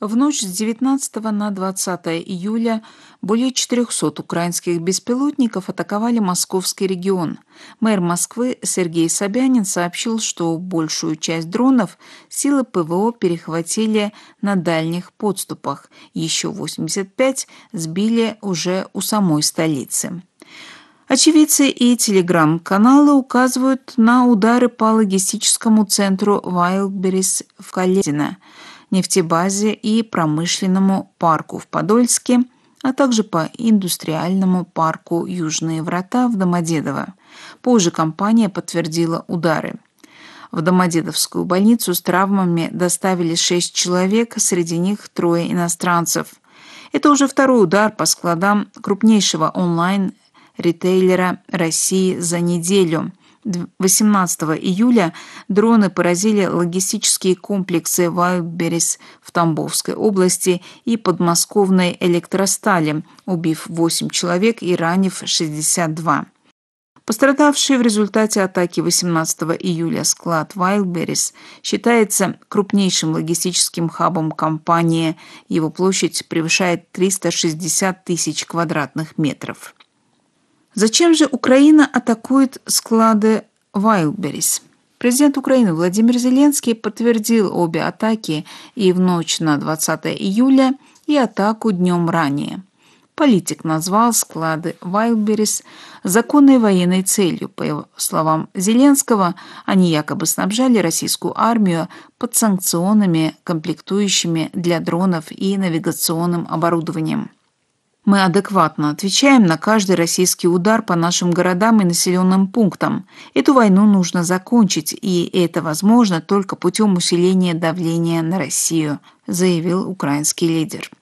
В ночь с 19 на 20 июля более 400 украинских беспилотников атаковали московский регион. Мэр Москвы Сергей Собянин сообщил, что большую часть дронов силы ПВО перехватили на дальних подступах. Еще 85 сбили уже у самой столицы. Очевидцы и телеграм-каналы указывают на удары по логистическому центру Wildberries в Каледино, нефтебазе и промышленному парку в Подольске, а также по индустриальному парку «Южные врата» в Домодедово. Позже компания подтвердила удары. В Домодедовскую больницу с травмами доставили 6 человек, среди них 3 иностранцев. Это уже второй удар по складам крупнейшего онлайн-ритейлера России за неделю. 18 июля дроны поразили логистические комплексы Wildberries в Тамбовской области и подмосковной электростали, убив 8 человек и ранив 62. Пострадавший в результате атаки 18 июля склад Wildberries считается крупнейшим логистическим хабом компании. Его площадь превышает 360 тысяч квадратных метров. Зачем же Украина атакует склады Wildberries? Президент Украины Владимир Зеленский подтвердил обе атаки и в ночь на 20 июля, и атаку днем ранее. Политик назвал склады Wildberries законной военной целью. По его словам Зеленского, они якобы снабжали российскую армию подсанкционными комплектующими для дронов и навигационным оборудованием. Мы адекватно отвечаем на каждый российский удар по нашим городам и населенным пунктам. Эту войну нужно закончить, и это возможно только путем усиления давления на Россию, заявил украинский лидер.